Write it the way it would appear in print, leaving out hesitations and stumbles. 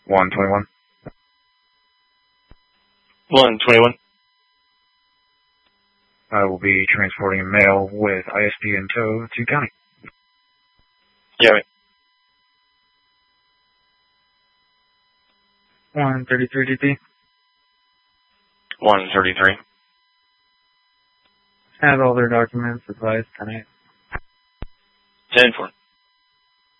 121. 121. I will be transporting a male with ISD in tow to county. Yeah, right. 133 DP. 133. Have all their documents advised tonight. 10-4.